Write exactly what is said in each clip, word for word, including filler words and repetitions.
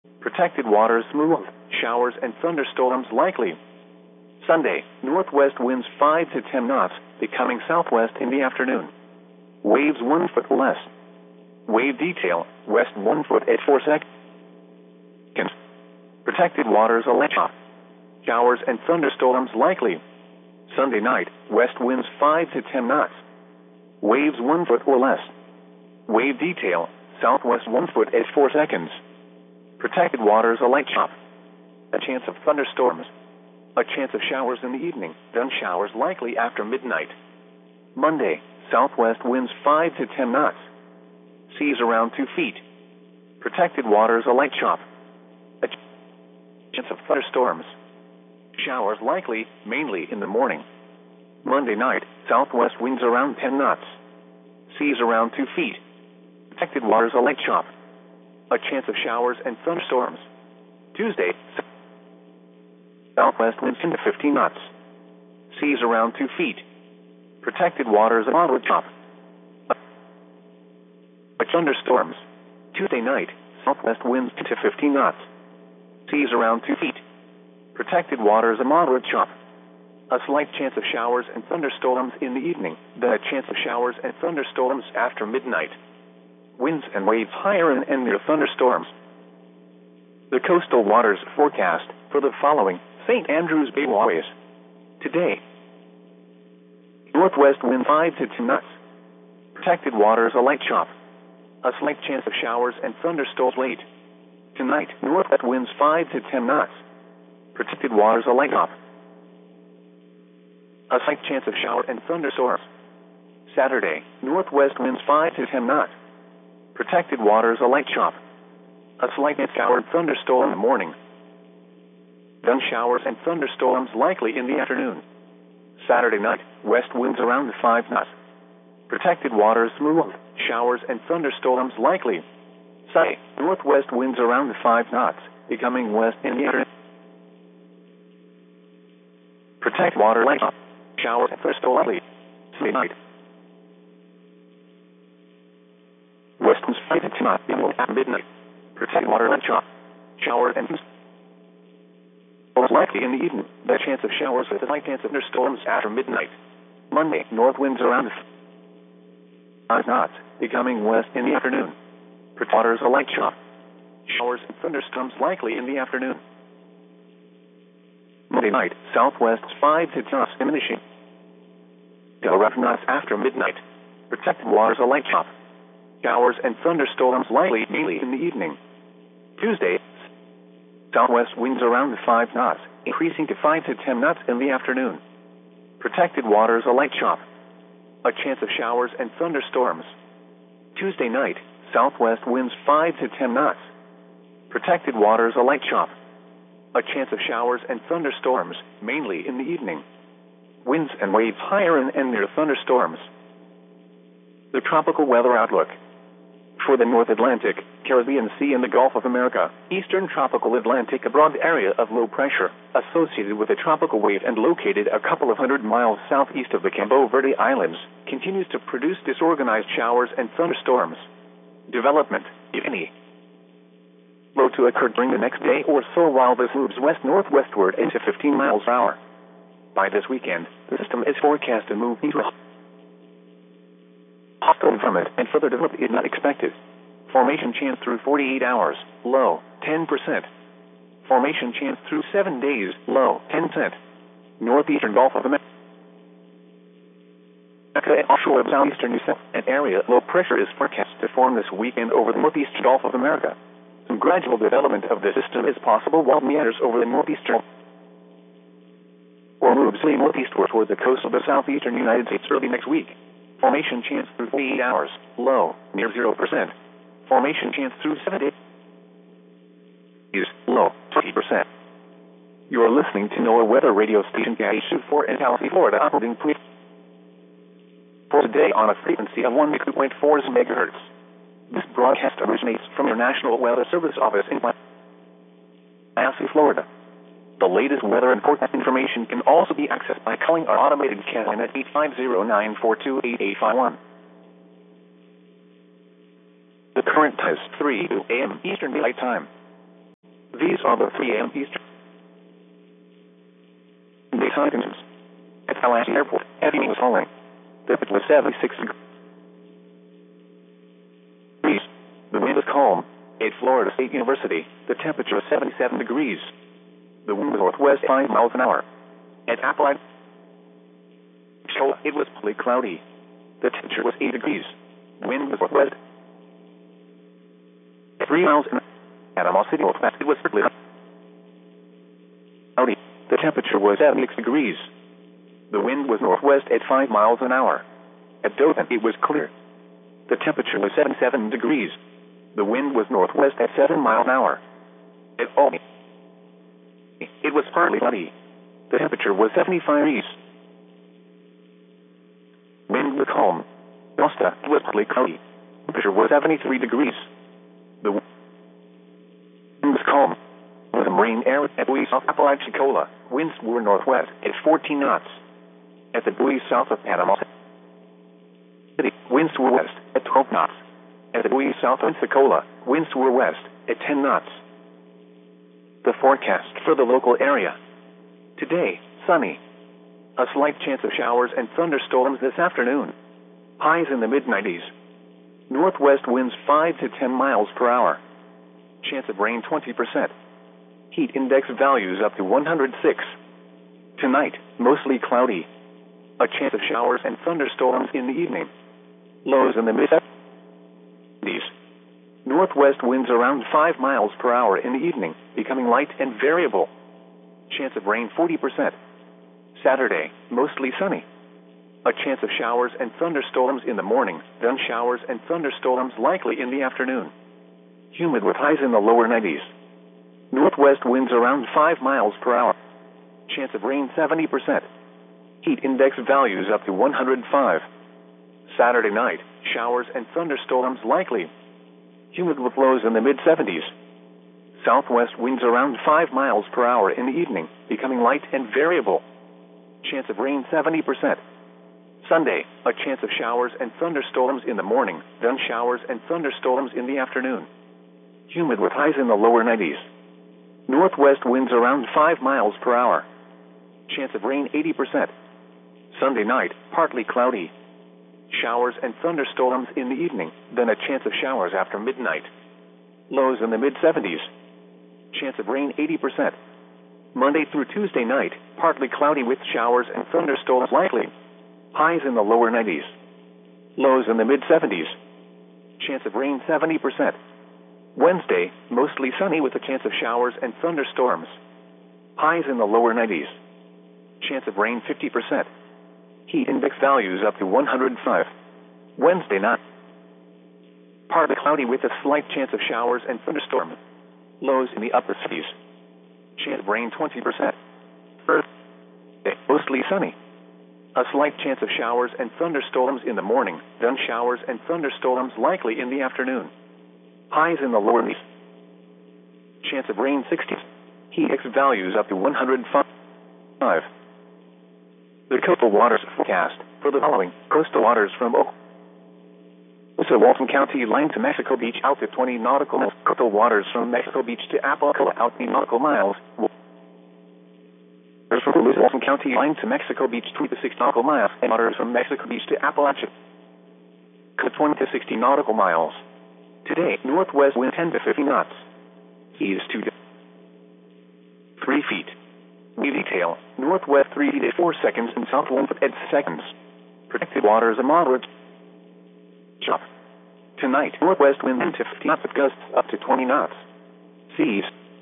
Protected waters smooth. Showers and thunderstorms likely. Sunday, northwest winds five to ten knots, becoming southwest in the afternoon. Waves one foot or less. Wave detail, west one foot at four seconds. Protected waters Alexa. Showers and thunderstorms likely. Sunday night, west winds five to ten knots. Waves one foot or less. Wave detail, southwest one foot at four seconds. Protected waters Alexa. A chance of thunderstorms. A chance of showers in the evening, then showers likely after midnight. Monday, southwest winds five to ten knots. Seas around two feet. Protected waters a light chop. A chance of thunderstorms. Showers likely, mainly in the morning. Monday night, southwest winds around ten knots. Seas around two feet. Protected waters a light chop. A chance of showers and thunderstorms. Tuesday, southwest winds ten to fifteen knots. Seas around two feet. Protected waters a moderate chop. Thunderstorms. Tuesday night, southwest winds ten to fifteen knots. Seas around two feet. Protected waters a moderate chop. A slight chance of showers and thunderstorms in the evening, then a chance of showers and thunderstorms after midnight. Winds and waves higher and, and near thunderstorms. The coastal waters forecast for the following Saint Andrews Bay waterways. Today, northwest wind five to ten knots. Protected waters a light chop. A slight chance of showers and thunderstorms late. Tonight, northwest winds five to ten knots. Protected waters a light chop. A slight chance of shower and thunderstorms. Saturday, northwest winds five to ten knots. Protected waters a light chop. A slight shower and thunderstorm in the morning. Then showers and thunderstorms likely in the afternoon. Saturday night, west winds around five knots. Protected waters smooth. Showers and thunderstorms likely. Sunday, northwest winds around five knots, becoming west in the afternoon. Protect water light. Showers and thunderstorms likely. Sunday night. West winds five to ten knots, at midnight. Protect water light. Showers and thunderstorms likely in the evening. The chance of showers with a slight chance of thunderstorms after midnight. Monday, north winds around five knots, becoming west in the afternoon. Protect waters a light chop. Showers and thunderstorms likely in the afternoon. Monday night, southwest five to ten knots diminishing. Go rough knots after midnight. Protected waters a light chop. Showers and thunderstorms likely mainly in the evening. Tuesday, southwest winds around five knots, increasing to five to ten knots in the afternoon. Protected waters a light chop. A chance of showers and thunderstorms. Tuesday night, southwest winds five to ten knots. Protected waters a light chop. A chance of showers and thunderstorms, mainly in the evening. Winds and waves higher and, and near thunderstorms. The tropical weather outlook. For the North Atlantic, Caribbean Sea and the Gulf of America, Eastern Tropical Atlantic, a broad area of low pressure, associated with a tropical wave and located a couple of hundred miles southeast of the Cabo Verde Islands, continues to produce disorganized showers and thunderstorms. Development, if any, low to occur during the next day or so while this moves west-northwestward into fifteen miles per hour. By this weekend, the system is forecast to move into a hostile environment and further develop is not expected. Formation chance through forty-eight hours, low, ten percent. Formation chance through seven days, low, ten percent. Northeastern Gulf of America and offshore of southeastern New South, an area low pressure is forecast to form this weekend over the northeastern Gulf of America. Some gradual development of the system is possible while it meanders over the northeastern or moves northeastward toward the coast of the southeastern United States early next week. Formation chance through forty-eight hours, low, near zero percent. Formation chance through seven days, low, twenty percent. You are listening to NOAA Weather Radio Station K H two four in Tallahassee, Florida, operating for today on a frequency of one point four megahertz. This broadcast originates from your National Weather Service office in Tallahassee, Florida. The latest weather and forecast information can also be accessed by calling our automated chat line at eight five zero, nine four two, eight eight five one. The current time is three a m Eastern Daylight Time. These are the three A M Eastern daytime conditions. At Tallahassee Airport, heavy rain was falling. The temperature was seventy-six degrees. The wind was calm. At Florida State University, the temperature was seventy-seven degrees. The wind was northwest five miles an hour. At Appalachia, it was partly cloudy. The temperature was eight degrees. The wind was northwest three miles an hour. At Panama City, northwest, it was partly cloudy. The temperature was seventy-six degrees. The wind was northwest at five miles an hour. At Dothan, it was clear. The temperature was seventy-seven degrees. The wind was northwest at seven miles an hour. At Albany, it was partly cloudy. The temperature was seventy-five degrees. Wind was calm. Augusta, it was partly cloudy. The temperature was seventy-three degrees. The wind was calm. With a marine area at Bowie, South Apalachicola, winds were northwest at fourteen knots. At the buoy south of Panama City, winds were west at twelve knots. At the buoy south of Pensacola, winds were west at ten knots. The forecast for the local area. Today, sunny. A slight chance of showers and thunderstorms this afternoon. Highs in the mid nineties. Northwest winds five to ten miles per hour. Chance of rain twenty percent. Heat index values up to one hundred six. Tonight, mostly cloudy. A chance of showers and thunderstorms in the evening. Lows in the mid seventies. Northwest winds around five miles per hour in the evening, becoming light and variable. Chance of rain forty percent. Saturday, mostly sunny. A chance of showers and thunderstorms in the morning, then showers and thunderstorms likely in the afternoon. Humid with highs in the lower nineties. Northwest winds around five miles per hour. Chance of rain seventy percent. Heat index values up to one hundred five. Saturday night, showers and thunderstorms likely. Humid with lows in the mid seventies. Southwest winds around five miles per hour in the evening, becoming light and variable. Chance of rain seventy percent. Sunday, a chance of showers and thunderstorms in the morning, then showers and thunderstorms in the afternoon. Humid with highs in the lower nineties. Northwest winds around five miles per hour. Chance of rain eighty percent. Sunday night, partly cloudy. Showers and thunderstorms in the evening, then a chance of showers after midnight. Lows in the mid seventies. Chance of rain eighty percent. Monday through Tuesday night, partly cloudy with showers and thunderstorms likely. Highs in the lower nineties. Lows in the mid seventies. Chance of rain seventy percent. Wednesday, mostly sunny with a chance of showers and thunderstorms. Highs in the lower nineties. Chance of rain fifty percent. Heat index values up to one hundred five. Wednesday night, partly cloudy with a slight chance of showers and thunderstorms. Lows in the upper cities. Chance of rain twenty percent. Thursday, mostly sunny. A slight chance of showers and thunderstorms in the morning, then showers and thunderstorms likely in the afternoon. Highs in the lower nineties. Chance of rain sixty. Heat index values up to one hundred five. The coastal waters forecast for the following: coastal waters from Oklahoma, Walton County line to Mexico Beach out to twenty nautical miles. Coastal waters from Mexico Beach to Apalachicola out to nautical miles. Waters from Walton County line to Mexico Beach twenty to six nautical miles. And waters from Mexico Beach to Appalachia twenty to sixty nautical miles. Today, northwest wind ten to fifty knots. Seas two to three feet. We detail, northwest three feet at four seconds and south one foot at seconds. Protected waters a moderate chop. Tonight, northwest wind ten to fifty knots with gusts up to twenty knots. Seas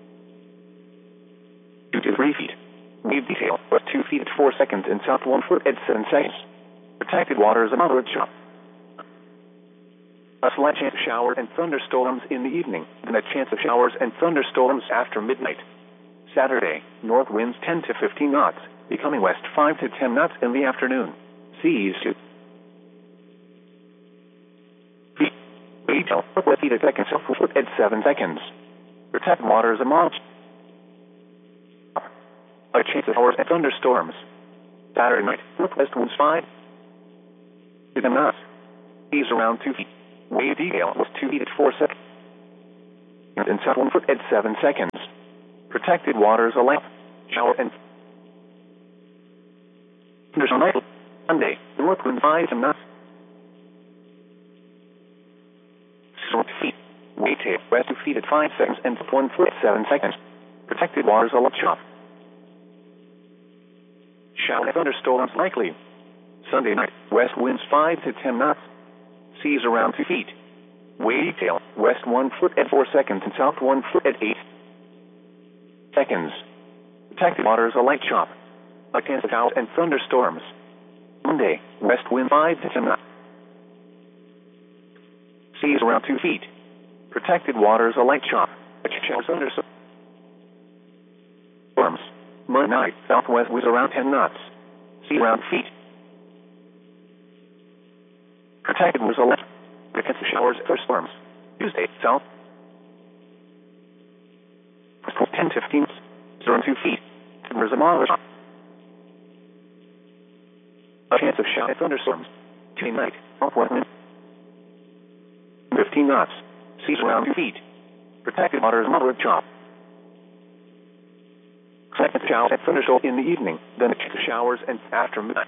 two to three feet. Wave detail, west two feet at four seconds and south one foot at seven seconds. Protected waters a moderate chop. A slight chance of shower and thunderstorms in the evening, and a chance of showers and thunderstorms after midnight. Saturday, north winds ten to fifteen knots, becoming west five to ten knots in the afternoon. Seas two feet. Wave northwest feet at seconds, south foot at seven seconds. Protect waters a moderate. A chance of showers and thunderstorms. Saturday night, northwest winds five to ten knots. Seas around two feet. Wave detail was two feet at four seconds. And south one foot at seven seconds. Protected waters a light shower and there's a night. Sunday, north wind five to knots. Short feet. Wave tail west two feet at five seconds and one foot at seven seconds. Protected waters a light chop. Shower and thunderstorms likely. Sunday night, west winds five to ten knots. Seas around two feet. Wave tail west one foot at four seconds and south one foot at eight seconds. Protected waters a light chop. A chance of showers and thunderstorms. Monday, west wind five to ten knots. Seas around two feet. Protected waters a light chop. A chance of thunderstorms. Monday night, southwest winds around ten knots. Sea around feet. Protected waters a light. A chance of showers and thunderstorms. Tuesday, south. ten to fifteen. Around two feet. There's a moderate. A chance of shower and thunderstorms. Tuesday night, southwest wind. fifteen knots. Seas around two feet. Protected waters moderate chop. Second showers and thunderstorms in the evening, then a chance of showers and after midnight.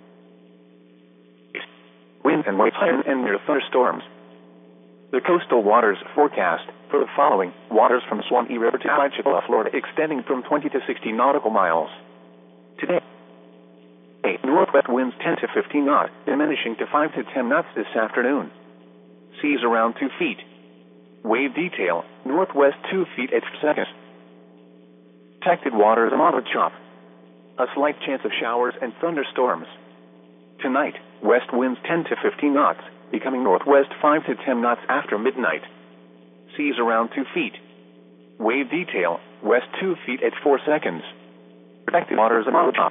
Wind and waves higher and near thunderstorms. The coastal waters forecast for the following: waters from Swanee River to Apalachicola, Florida, extending from twenty to sixty nautical miles. Today, northwest winds ten to fifteen knots, diminishing to five to ten knots this afternoon. Seas around two feet. Wave detail, northwest two feet at seconds. Protected waters a moderate chop. A slight chance of showers and thunderstorms. Tonight, west winds ten to fifteen knots, becoming northwest five to ten knots after midnight. Seas around two feet. Wave detail, west two feet at four seconds. Protected waters a moderate chop.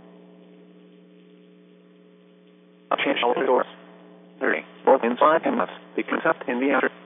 A chance of showers. thirty. North winds five to ten knots, becoming up in the afternoon.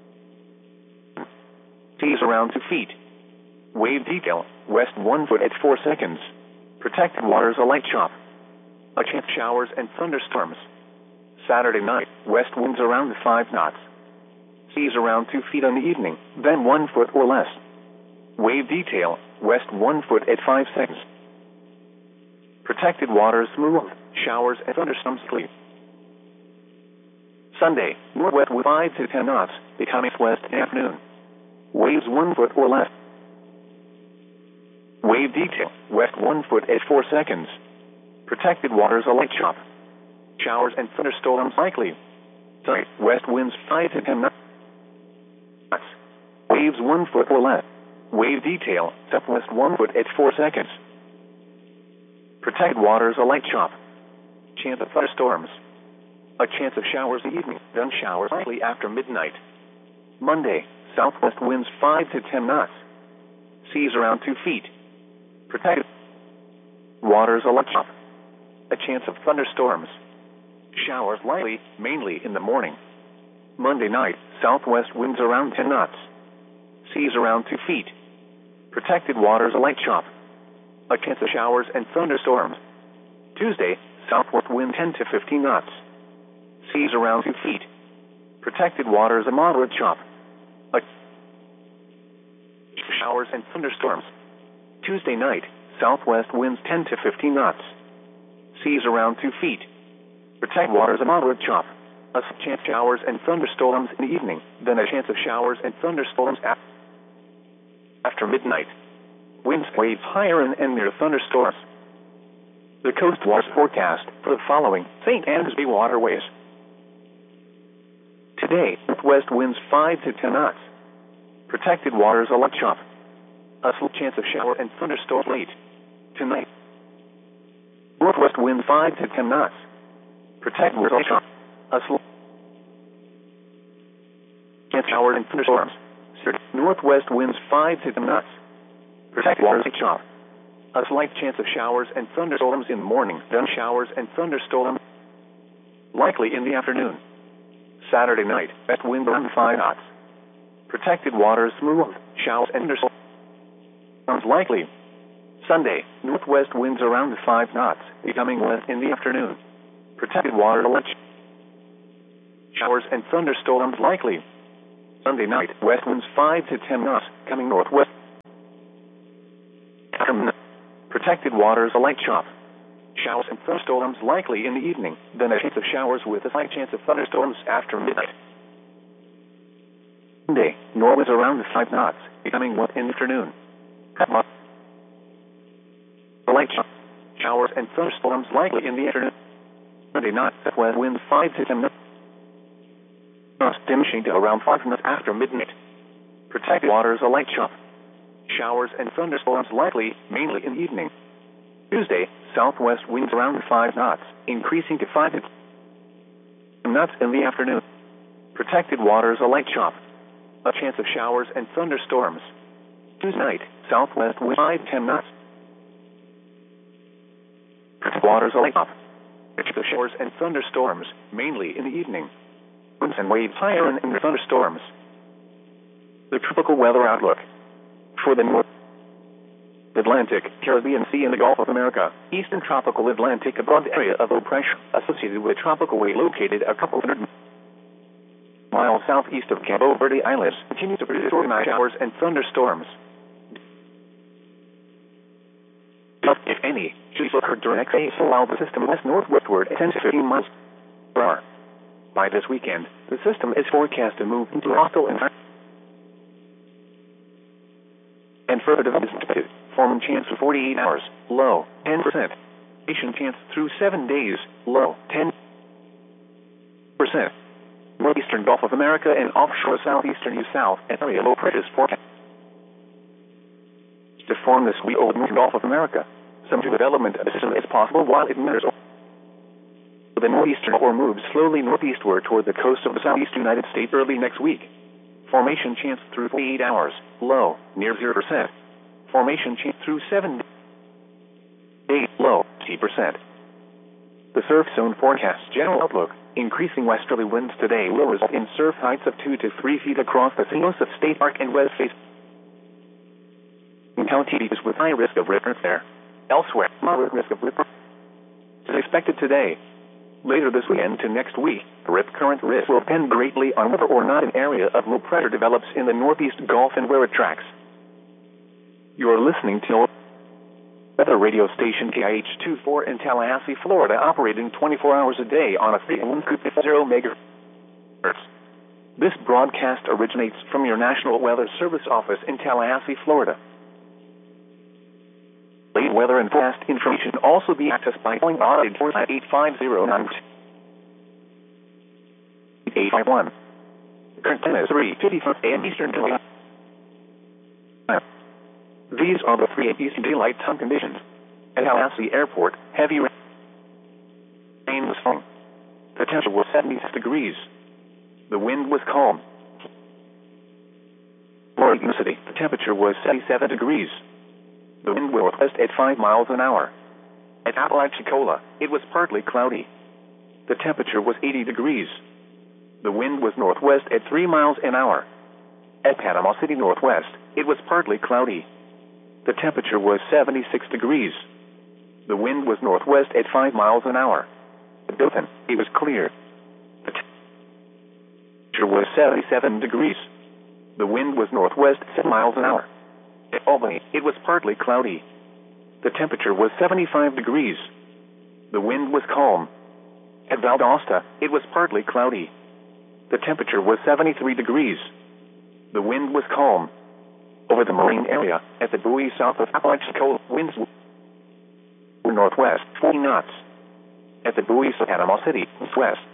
Seas around two feet. Wave detail, west one foot at four seconds. Protected waters a light chop. A chance of showers and thunderstorms. Saturday night, west winds around five knots. Seas around two feet in the evening, then one foot or less. Wave detail, west one foot at five seconds. Protected waters smooth, showers and thunderstorms clear. Sunday, northwest with five to ten knots, becoming west in the afternoon. Waves one foot or less. Wave detail, west one foot at four seconds. Protected waters a light chop. Showers and thunderstorms likely. Sunday, west winds five to ten knots. Waves one foot or less. Wave detail, southwest one foot at four seconds. Protected waters a light chop. Chance of thunderstorms. A chance of showers in the evening, then showers likely after midnight. Monday, southwest winds five to ten knots. Seas around two feet. Protected waters a light chop. A chance of thunderstorms. Showers likely, mainly in the morning. Monday night, southwest winds around ten knots. Seas around two feet. Protected waters a light chop. A chance of showers and thunderstorms. Tuesday, southwest wind ten to fifteen knots. Seas around two feet. Protected waters a moderate chop. A showers and thunderstorms. Tuesday night, southwest winds ten to fifteen knots. Seas around two feet. Protected waters a moderate chop. A chance of showers and thunderstorms in the evening, then a chance of showers and thunderstorms after midnight. Winds waves higher and, and near thunderstorms. The coast waters forecast for the following: Saint Ansby waterways. Today, northwest winds five to ten knots. Protected waters a light chop. A slight chance of shower and thunderstorms late tonight. Northwest wind five to ten knots. Protected waters a light chop. A slight chance of shower and thunderstorms. Northwest winds five to ten knots. Protected waters a light chop. A slight chance of showers and thunderstorms in the morning, then showers and thunderstorms likely in the afternoon. Saturday night, west wind around five knots. Protected waters smooth, showers and thunderstorms likely. Sunday, northwest winds around five knots, becoming west in the afternoon. Protected water light showers and thunderstorms likely. Sunday night, west winds five to ten knots, coming northwest. Protected waters, a light chop. Showers and thunderstorms likely in the evening, then a chance of showers with a slight chance of thunderstorms after midnight. Monday, north winds around five knots, becoming one in the afternoon. A light chop. Showers and thunderstorms likely in the afternoon. Monday night, west winds five to ten knots, diminishing to around five knots after midnight. Protected waters, a light chop. Showers and thunderstorms likely, mainly in the evening. Tuesday, southwest winds around five knots, increasing to five to ten knots in the afternoon. Protected waters, a light chop. A chance of showers and thunderstorms. Tuesday night, southwest wind five to ten knots. Protected waters, a light chop. A chance of showers and thunderstorms, mainly in the evening. Winds and waves higher in the thunderstorms. The tropical weather outlook. For the North Atlantic, Caribbean Sea, and the Gulf of America, eastern tropical Atlantic, a broad area of low pressure associated with a tropical wave located a couple hundred miles southeast of Cabo Verde Islands continues to produce organized showers and thunderstorms. If any, should occur during the next days, while the system west northwestward at ten to fifteen miles per hour. By this weekend, the system is forecast to move into hostile environment and further develop is forming chance for forty-eight hours, low, ten percent. Nation chance through seven days, low, ten percent. Northeastern Gulf of America and offshore southeastern U South and area low pressure is forecast to form this week over the Gulf of America. Some development of the system is possible while it mirrors the northeastern or moves slowly northeastward toward the coast of the southeast United States early next week. Formation chance through forty-eight hours, low, near zero percent. Formation chance through seven days, low, eighty percent. The surf zone forecast general outlook. Increasing westerly winds today will result in surf heights of two to three feet across the San Josef State Park and West Face counties with high risk of rip there. Elsewhere, moderate risk of rip is expected today. Later this weekend to next week, rip current risk will depend greatly on whether or not an area of low pressure develops in the northeast Gulf and where it tracks. You are listening to weather radio station K I H twenty-four in Tallahassee, Florida, operating twenty-four hours a day on a three point one zero megahertz. This broadcast originates from your National Weather Service office in Tallahassee, Florida. Late weather and forecast information also be accessed by calling Audit four eight five zero nine eight five one. Current time is three fifty-five a m Eastern Daylight Time. These are the three Eastern Daylight Time conditions. At Tallahassee Airport, heavy rain was falling. The temperature was seventy-six degrees. The wind was calm. Florida City, the temperature was seventy-seven degrees. The wind was northwest at five miles an hour. At Apalachicola, it was partly cloudy. The temperature was eighty degrees. The wind was northwest at three miles an hour. At Panama City Northwest, it was partly cloudy. The temperature was seventy-six degrees. The wind was northwest at five miles an hour. At Dothan, it was clear. The temperature was seventy-seven degrees. The wind was northwest at seven miles an hour. At Albany, it was partly cloudy. The temperature was seventy-five degrees. The wind was calm. At Valdosta, it was partly cloudy. The temperature was seventy-three degrees. The wind was calm. Over the marine area, at the buoy south of Apalachicola, winds were northwest, forty knots. At the buoy south of Panama City, west,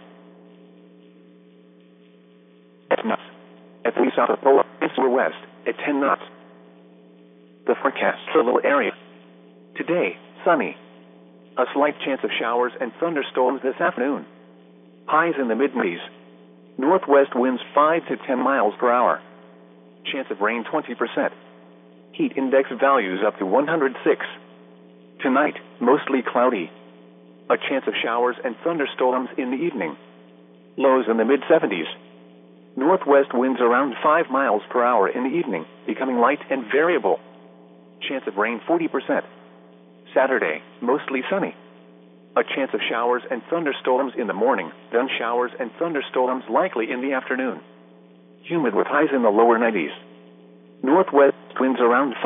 at knots. At the buoy south of Pola, winds were west, at ten knots. The forecast for the little area. Today, sunny. A slight chance of showers and thunderstorms this afternoon. Highs in the mid-nineties. Northwest winds five to ten miles per hour. Chance of rain twenty percent. Heat index values up to one hundred six. Tonight, mostly cloudy. A chance of showers and thunderstorms in the evening. Lows in the mid-seventies. Northwest winds around five miles per hour in the evening, becoming light and variable. Chance of rain forty percent. Saturday, mostly sunny. A chance of showers and thunderstorms in the morning, then showers and thunderstorms likely in the afternoon. Humid with highs in the lower nineties. Northwest winds around